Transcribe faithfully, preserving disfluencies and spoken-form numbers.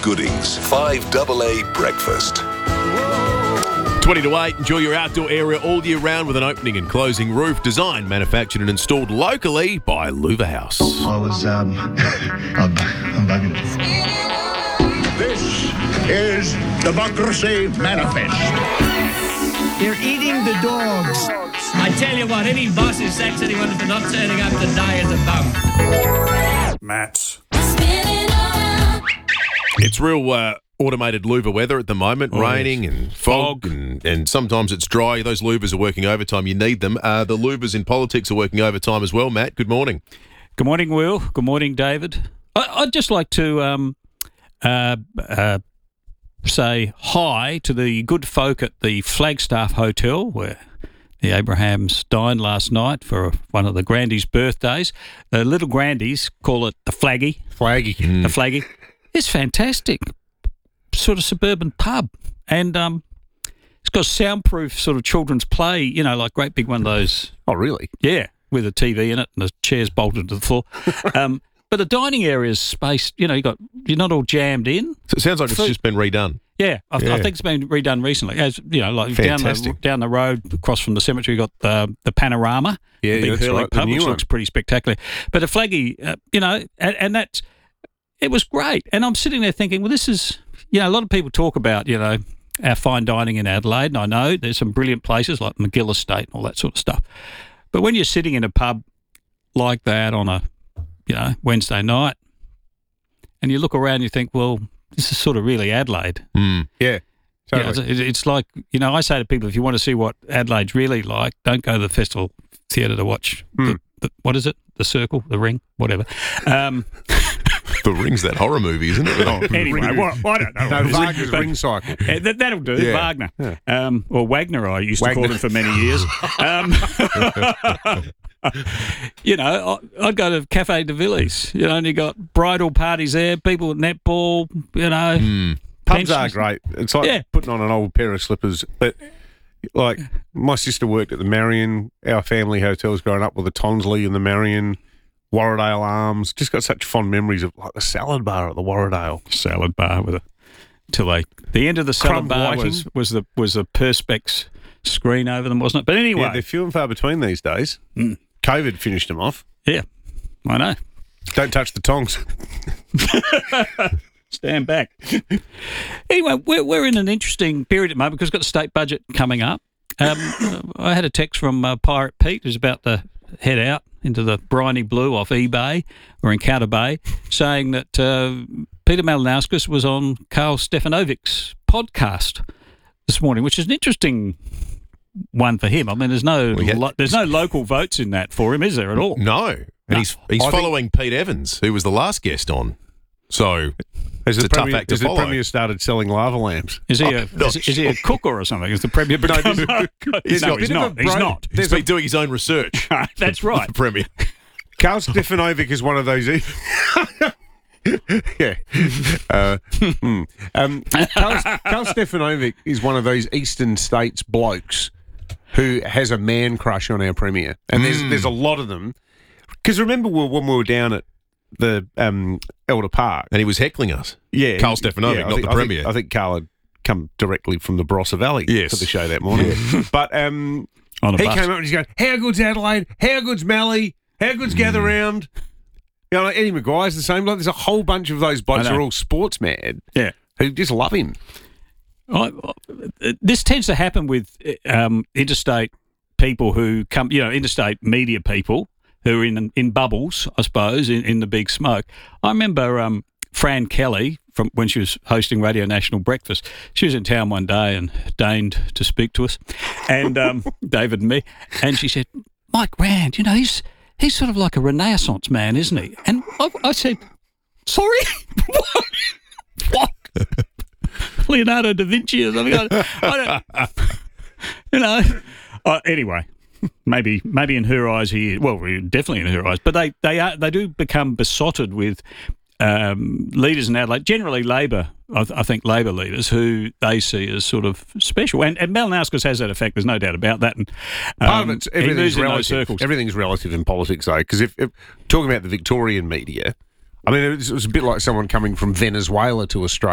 Goodings. five A A Breakfast. twenty to eight, enjoy your outdoor area all year round with an opening and closing roof. Designed, manufactured and installed locally by Louver House. I was, um, I'm, I'm bugging it. This is Democracy Manifest. They're eating the dogs. I tell you what, any boss who sacks anyone for not turning up today is a bum. Matt. It's real uh, automated louver weather at the moment, Oh, raining yes. and fog, and, and sometimes it's dry. Those louvers are working overtime. You need them. Uh, the louvers in politics are working overtime as well, Matt. Good morning. Good morning, Will. Good morning, David. I, I'd just like to um, uh, uh, say hi to the good folk at the Flagstaff Hotel where the Abrahams dined last night for one of the Grandies' birthdays. The little Grandies call it the Flaggy. Flaggy. Mm. The Flaggy. It's fantastic. Sort of suburban pub. And um, it's got soundproof sort of children's play, you know, like great big one of those. Oh, really? Yeah, with a T V in it and the chairs bolted to the floor. um, but the dining area is spaced, you know, you got, you're not all jammed in. So it sounds like it's Food. just been redone. Yeah, I, Yeah. I think it's been redone recently. As you know, like down the, Fantastic. down the road across from the cemetery, you got the the Panorama. Yeah, the big that's Hurley right, the pub, new which one. looks pretty spectacular. But the Flaggy, uh, you know, and, and that's it was great. And I'm sitting there thinking, well, this is, you know, a lot of people talk about, you know, our fine dining in Adelaide, and I know there's some brilliant places like McGill Estate and all that sort of stuff. But when you're sitting in a pub like that on a, you know, Wednesday night, and you look around, you think, well, this is sort of really Adelaide. Mm. Yeah. Yeah, Totally. it's, it's like, you know, I say to people, if you want to see what Adelaide's really like, don't go to the Festival Theatre to watch, Mm. the, the, what is it? The Circle, The Ring, whatever. Um, The Ring's that horror movie, isn't it? Oh, anyway, well, I don't know. No, what it is, Wagner's but- Ring Cycle. Uh, that, that'll do, Yeah. Wagner. Yeah. Um, or Wagner, I used to call Wagner. him for many years. Um, you know, I, I'd go to Cafe de Villiers, you know, and you got bridal parties there, people at netball, you know. Mm. Pubs are pensions. great. It's like Yeah. putting on an old pair of slippers. But, like, my sister worked at the Marion. Our family hotels growing up with the Tonsley and the Marion, Warradale Arms. Just got such fond memories of, like, the salad bar at the Warradale. Salad bar with a till they the end of the salad Crumb bar whiting. was, was the was the Perspex screen over them, wasn't it? But anyway, Yeah, they're few and far between these days. Mm. COVID finished them off. yeah, I know. Don't touch the tongs. Stand back. Anyway, we're we're in an interesting period at the moment because we've got the state budget coming up. Um, I had a text from uh, Pirate Pete who's about to head out into the briny blue off eBay or Encounter Bay, saying that uh, Peter Malinauskas was on Carl Stefanovic's podcast this morning, which is an interesting one for him. I mean, there's no Well, yeah. lo- there's no local votes in that for him, is there at all? No. And No. he's he's I think- following Pete Evans, who was the last guest on. So Has It's the a tough Premier, act to has the follow. Premier started selling lava lamps? Is he a I'm not is, is he a sure. cook or something? Is the Premier become? this- no, He's got a he's bit of not. a He's bro- not. he's been doing his own research. That's right. The Premier. Carl Stefanovic is one of those. E- yeah. Uh, mm. um, Carl, Carl Stefanovic is one of those Eastern States blokes who has a man crush on our Premier. And there's there's a lot of them. Because remember we- when we were down at the um, Elder Park? And he was heckling us. Yeah. Carl Stefanovic, I not think- the I think- Premier. I think Carl had come directly from the Barossa Valley Yes. for the show that morning. But um, On a he bus. came up and he's going, how good's Adelaide? How good's Mallee? How good's Gather Mm. Round? You know, like Eddie Maguire's the same. Like, there's a whole bunch of those blokes I who know. are all sports mad Yeah. who just love him. I, I- this tends to happen with um, interstate people who come, you know, interstate media people who are in in bubbles, I suppose, in, in the big smoke. I remember um, Fran Kelly from when she was hosting Radio National Breakfast. She was in town one day and deigned to speak to us, and um, David and me, and she said, "Mike Rand, you know, he's he's sort of like a Renaissance man, isn't he?" And I, I said, "Sorry, what?" what? Leonardo da Vinci or something. I, I don't, you know. Uh, anyway, maybe maybe in her eyes he well, definitely in her eyes. But they they are they do become besotted with um, leaders in Adelaide, generally Labor. I, th- I think Labor leaders who they see as sort of special. And, and Malinauskas has that effect. There's no doubt about that. And um, Part of it's he everything's moves in those relative. circles. Everything's relative in politics, though, because if, if talking about the Victorian media, I mean, it was, it was a bit like someone coming from Venezuela to Australia.